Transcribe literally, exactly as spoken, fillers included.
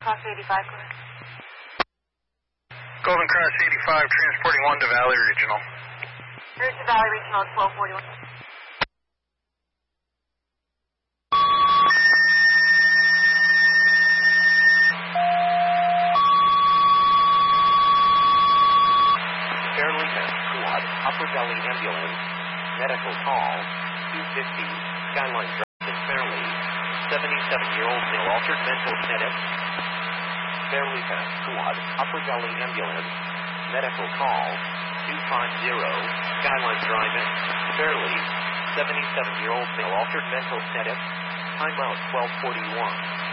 Cross eighty-five, go ahead. Golden Cross eighty-five, transporting one to Valley Regional. Here's the Valley Regional at twelve forty-one. Fairleigh Squad, Upper Valley Ambulance, medical call, two fifty, Skyline Drive in Fairleigh, seventy-seven-year-old male altered mental status. Fairleigh Squad, Upper Valley Ambulance, medical call, two fifty, Skyline Drive in Fairleigh, seventy-seven-year-old male altered mental status, time out twelve forty-one.